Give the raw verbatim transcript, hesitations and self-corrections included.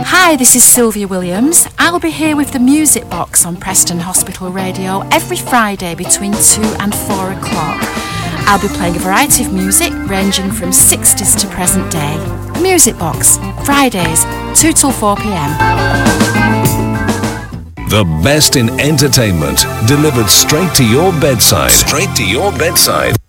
Hi, this is Sylvia Williams. I'll be here with the Music Box on Preston Hospital Radio every Friday between two and four o'clock. I'll be playing a variety of music ranging from sixties to present day. Music Box, Fridays, two till four p.m. The best in entertainment, delivered straight to your bedside. Straight to your bedside.